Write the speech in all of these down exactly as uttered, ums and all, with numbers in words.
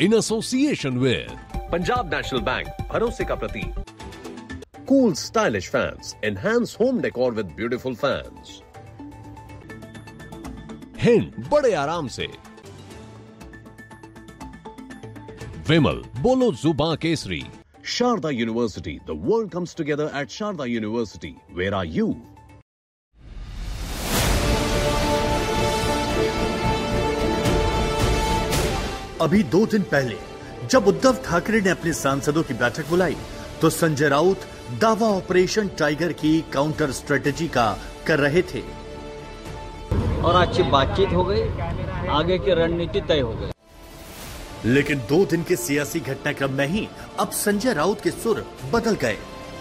in association with Punjab National Bank, भरोसे का प्रतीक. Cool stylish fans enhance home decor with beautiful fans. Hind बड़े आराम से. विमल बोलो जुबां Kesari. Sharda University, the world comes together at Sharda University. Where are you? अभी दो दिन पहले जब उद्धव ठाकरे ने अपने सांसदों की बैठक बुलाई तो संजय राउत दावा ऑपरेशन टाइगर की काउंटर स्ट्रेटेजी का कर रहे थे और अच्छी बातचीत हो गई, आगे की रणनीति तय हो गई. लेकिन दो दिन के सियासी घटनाक्रम में ही अब संजय राउत के सुर बदल गए.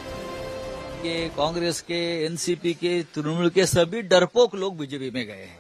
ये कांग्रेस के, एनसीपी के, तृणमूल के सभी डरपोक लोग बीजेपी में गए हैं.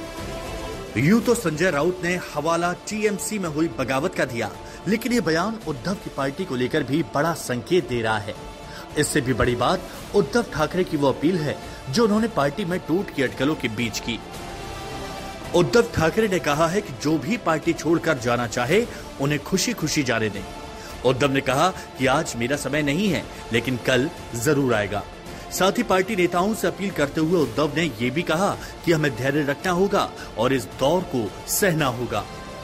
यूं तो संजय राउत ने हवाला टीएमसी में हुई बगावत का दिया, लेकिन ये बयान उद्धव की पार्टी को लेकर भी बड़ा संकेत दे रहा है. इससे भी बड़ी बात उद्धव ठाकरे की वो अपील है जो उन्होंने पार्टी में टूट की अटकलों के बीच की. उद्धव ठाकरे ने कहा है कि जो भी पार्टी छोड़कर जाना चाहे उन्हें खुशी खुशी जाने दें. उद्धव ने कहा कि आज मेरा समय नहीं है, लेकिन कल जरूर आएगा. साथ ही पार्टी नेताओं से अपील करते हुए उद्धव ने यह भी कहा कि हमें धैर्य रखना होगा और इस दौर को सहना होगा.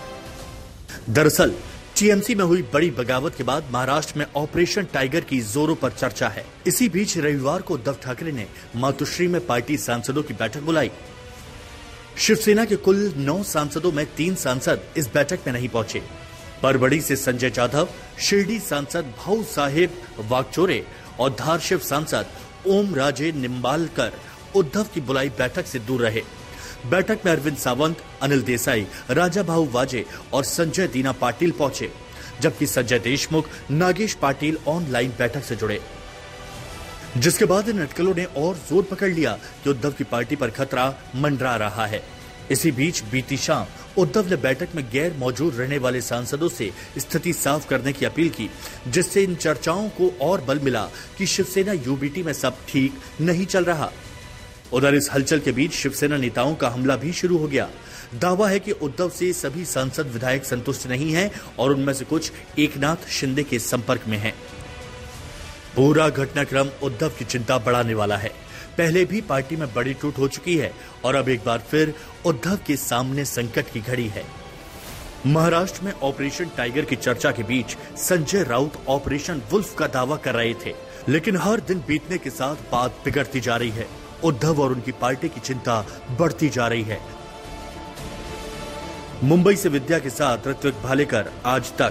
दरअसल टीएमसी में हुई बड़ी बगावत के बाद महाराष्ट्र में ऑपरेशन टाइगर की जोरों पर चर्चा है. इसी बीच रविवार को उद्धव ठाकरे ने मातोश्री में पार्टी सांसदों की बैठक बुलाई. शिवसेना के कुल नौ सांसदों में तीन सांसद इस बैठक में नहीं पहुंचे. परबड़ी से संजय जाधव, शिरडी सांसद भाऊ साहेब वागचोरे और धारशिव सांसद ओम राजे निम्बालकर उद्धव की बुलाई बैठक से दूर रहे. बैठक में अरविंद सावंत, अनिल देसाई, राजा भाऊ वाजे और संजय दीना पाटिल पहुंचे, जबकि संजय देशमुख, नागेश पाटिल ऑनलाइन बैठक से जुड़े. जिसके बाद इन अटकलों ने और जोर पकड़ लिया कि उद्धव की पार्टी पर खतरा मंडरा रहा है. इसी बीच बीती शाम उद्धव ने बैठक में गैर मौजूद रहने वाले सांसदों से स्थिति साफ करने की अपील की, जिससे इन चर्चाओं को और बल मिला कि शिवसेना यूबीटी में सब ठीक नहीं चल रहा. उधर इस हलचल के बीच शिवसेना नेताओं का हमला भी शुरू हो गया. दावा है कि उद्धव से सभी सांसद विधायक संतुष्ट नहीं हैं और उनमें से कुछ एकनाथ शिंदे के संपर्क में हैं. पूरा घटनाक्रम उद्धव की चिंता बढ़ाने वाला है. पहले भी पार्टी में बड़ी टूट हो चुकी है और अब एक बार फिर उद्धव के सामने संकट की घड़ी है. महाराष्ट्र में ऑपरेशन टाइगर की चर्चा के बीच संजय राउत ऑपरेशन वुल्फ का दावा कर रहे थे, लेकिन हर दिन बीतने के साथ बात बिगड़ती जा रही है. उद्धव और उनकी पार्टी की चिंता बढ़ती जा रही है. मुंबई से विद्या के साथ ऋत्विक भालेकर, आज तक.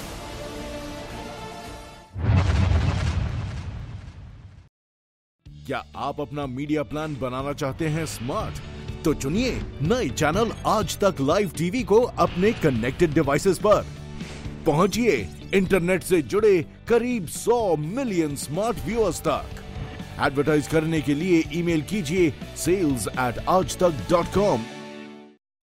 क्या आप अपना मीडिया प्लान बनाना चाहते हैं स्मार्ट? तो चुनिए नए चैनल आज तक लाइव टीवी को अपने कनेक्टेड डिवाइसेस पर. पहुंचिए इंटरनेट से जुड़े करीब सौ मिलियन स्मार्ट व्यूअर्स तक. एडवर्टाइज करने के लिए ईमेल कीजिए सेल्स एट आज तक डॉट कॉम